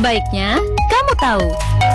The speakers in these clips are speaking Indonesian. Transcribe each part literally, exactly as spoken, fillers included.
Sebaiknya kamu tahu.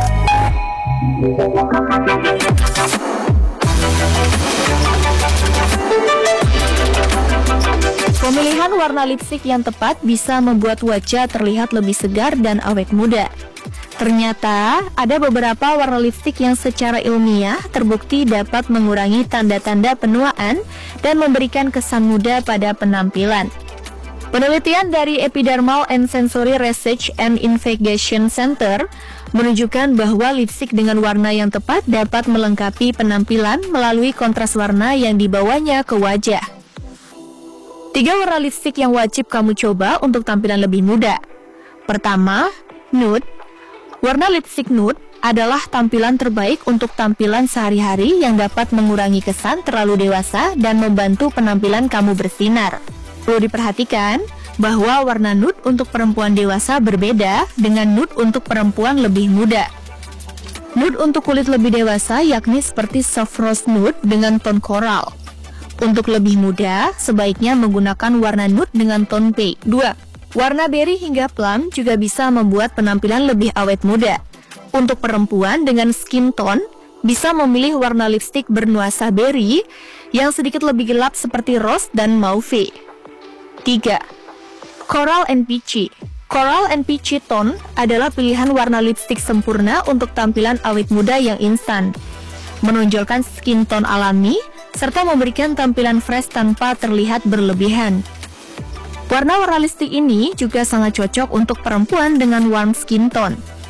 Pemilihan warna lipstik yang tepat bisa membuat wajah terlihat lebih segar dan awet muda. Ternyata, ada beberapa warna lipstik yang secara ilmiah terbukti dapat mengurangi tanda-tanda penuaan dan memberikan kesan muda pada penampilan. Penelitian dari Epidermal and Sensory Research and Investigation Center menunjukkan bahwa lipstik dengan warna yang tepat dapat melengkapi penampilan melalui kontras warna yang dibawanya ke wajah. Tiga warna lipstik yang wajib kamu coba untuk tampilan lebih muda. Pertama, nude. Warna lipstik nude adalah tampilan terbaik untuk tampilan sehari-hari yang dapat mengurangi kesan terlalu dewasa dan membantu penampilan kamu bersinar. Perlu diperhatikan bahwa warna nude untuk perempuan dewasa berbeda dengan nude untuk perempuan lebih muda. Nude untuk kulit lebih dewasa yakni seperti soft rose nude dengan ton coral. Untuk lebih muda, sebaiknya menggunakan warna nude dengan ton beige. Dua. Warna berry hingga plum juga bisa membuat penampilan lebih awet muda. Untuk perempuan dengan skin tone, bisa memilih warna lipstik bernuansa berry yang sedikit lebih gelap seperti rose dan mauve. Tiga. Coral and peachy. Coral and peachy tone adalah pilihan warna lipstik sempurna untuk tampilan awet muda yang instan, menonjolkan skin tone alami, serta memberikan tampilan fresh tanpa terlihat berlebihan. Warna-warna lipstik ini juga sangat cocok untuk perempuan dengan warm skin tone.